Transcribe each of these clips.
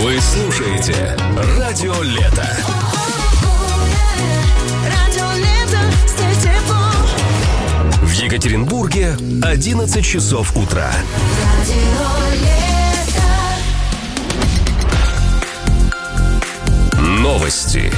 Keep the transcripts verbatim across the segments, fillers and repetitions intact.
Вы слушаете Радио Лето. В Екатеринбурге одиннадцать часов утра. Новости.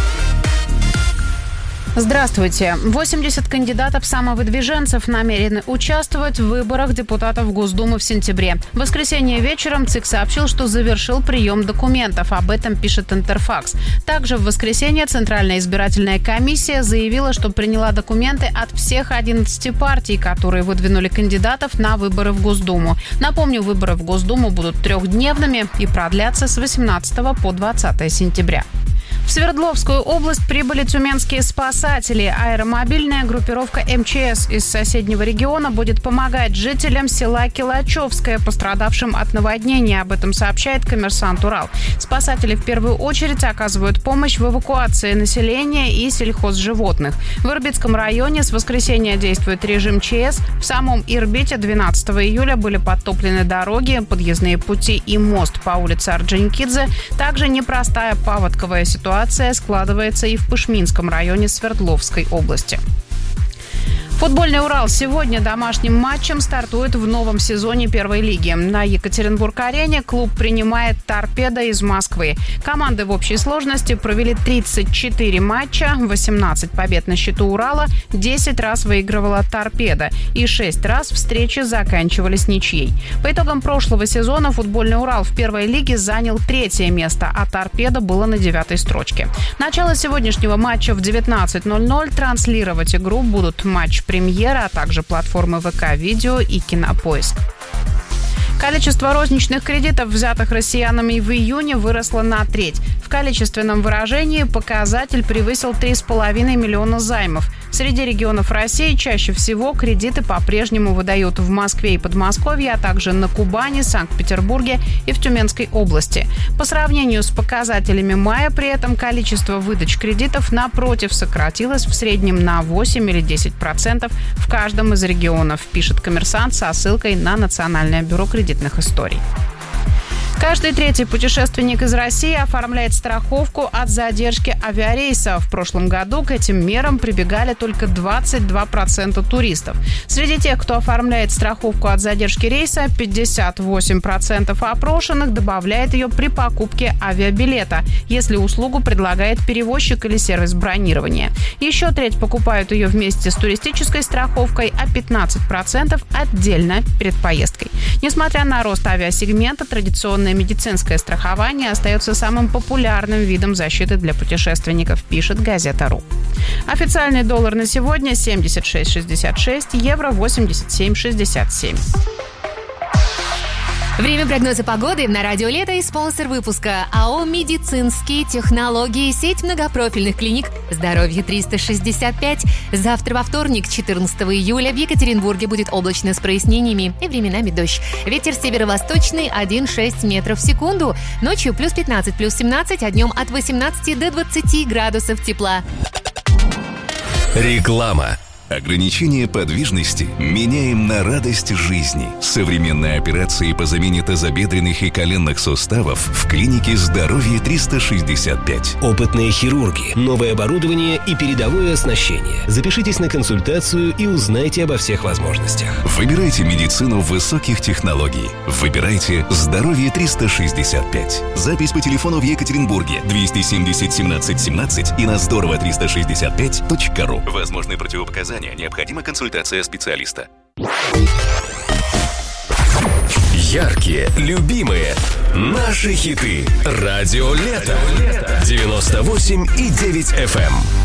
Здравствуйте. восемьдесят кандидатов-самовыдвиженцев намерены участвовать в выборах депутатов Госдумы в сентябре. В воскресенье вечером ЦИК сообщил, что завершил прием документов. Об этом пишет Интерфакс. Также в воскресенье Центральная избирательная комиссия заявила, что приняла документы от всех одиннадцати партий, которые выдвинули кандидатов на выборы в Госдуму. Напомню, выборы в Госдуму будут трехдневными и продлятся с восемнадцатого по двадцатое сентября. В Свердловскую область прибыли тюменские спасатели. Аэромобильная группировка эм че эс из соседнего региона будет помогать жителям села Килачевское, пострадавшим от наводнения. Об этом сообщает «Коммерсант Урал». Спасатели в первую очередь оказывают помощь в эвакуации населения и сельхозживотных. В Ирбитском районе с воскресенья действует режим ЧС. В самом Ирбите двенадцатого июля были подтоплены дороги, подъездные пути и мост по улице Орджоникидзе. Также непростая паводковая ситуация складывается и в Пышминском районе Свердловской области. Футбольный «Урал» сегодня домашним матчем стартует в новом сезоне первой лиги. На Екатеринбург-арене клуб принимает «Торпедо» из Москвы. Команды в общей сложности провели тридцать четыре матча, восемнадцать побед на счету «Урала», десять раз выигрывала «Торпедо» и шесть раз встречи заканчивались ничьей. По итогам прошлого сезона футбольный «Урал» в первой лиге занял третье место, а «Торпедо» было на девятой строчке. Начало сегодняшнего матча в девятнадцать ноль ноль. Транслировать игру будут матч «Премьера», а также платформы вэ ка Видео и Кинопоиск. Количество розничных кредитов, взятых россиянами в июне, выросло на треть. В количественном выражении показатель превысил три с половиной миллиона займов. Среди регионов России чаще всего кредиты по-прежнему выдают в Москве и Подмосковье, а также на Кубани, Санкт-Петербурге и в Тюменской области. По сравнению с показателями мая, при этом количество выдач кредитов, напротив, сократилось в среднем на восемь или десять процентов в каждом из регионов, пишет «Коммерсант» со ссылкой на Национальное бюро кредитных историй. Каждый третий путешественник из России оформляет страховку от задержки авиарейса. В прошлом году к этим мерам прибегали только двадцать два процента туристов. Среди тех, кто оформляет страховку от задержки рейса, пятьдесят восемь процентов опрошенных добавляет ее при покупке авиабилета, если услугу предлагает перевозчик или сервис бронирования. Еще треть покупают ее вместе с туристической страховкой, а пятнадцать процентов отдельно перед поездкой. Несмотря на рост авиасегмента, традиционный медицинское страхование остается самым популярным видом защиты для путешественников, пишет «Газета.ру». Официальный доллар на сегодня семьдесят шесть шестьдесят шесть, евро восемьдесят семь шестьдесят семь. Время прогноза погоды на Радио Лето и спонсор выпуска АО «Медицинские технологии», сеть многопрофильных клиник «Здоровье триста шестьдесят пять». Завтра во вторник, четырнадцатого июля, в Екатеринбурге будет облачно с прояснениями и временами дождь. Ветер северо-восточный один целых шесть десятых метров в секунду. Ночью плюс пятнадцать, плюс семнадцать, а днем от восемнадцати до двадцати градусов тепла. Реклама. Ограничение подвижности меняем на радость жизни. Современные операции по замене тазобедренных и коленных суставов в клинике «Здоровье триста шестьдесят пять». Опытные хирурги, новое оборудование и передовое оснащение. Запишитесь на консультацию и узнайте обо всех возможностях. Выбирайте медицину высоких технологий. Выбирайте «Здоровье триста шестьдесят пять». Запись по телефону в Екатеринбурге двести семьдесят семнадцать семнадцать и на здорово триста шестьдесят пять точка ру. Возможны противопоказания. Необходима консультация специалиста. Яркие, любимые, наши хиты. Радио Лето. девяносто восемь и девять эф эм.